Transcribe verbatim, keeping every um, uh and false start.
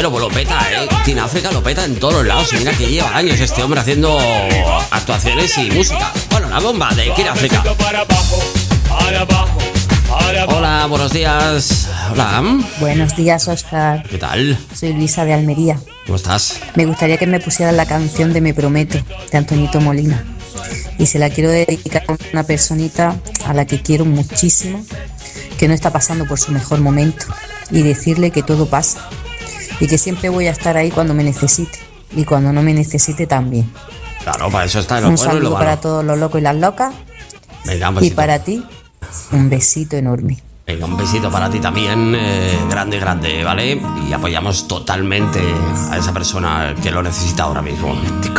pero lo peta, ¿eh? Teen África lo peta en todos los lados. Y mira que lleva años este hombre haciendo actuaciones y música. Bueno, la bomba de Teen África. Hola, buenos días. Hola. Buenos días, Óscar. ¿Qué tal? Soy Luisa de Almería. ¿Cómo estás? Me gustaría que me pusieran la canción de Me Prometo, de Antoñito Molina. Y se la quiero dedicar a una personita a la que quiero muchísimo, que no está pasando por su mejor momento. Y decirle que todo pasa. Y que siempre voy a estar ahí cuando me necesite. Y cuando no me necesite también. Claro, para eso está lo un bueno y lo saludo malo. para todos los locos y las locas. Venga, un Y besito. para ti, un besito enorme. Venga, un besito para ti también, eh, grande, grande, ¿vale? Y apoyamos totalmente a esa persona que lo necesita ahora mismo.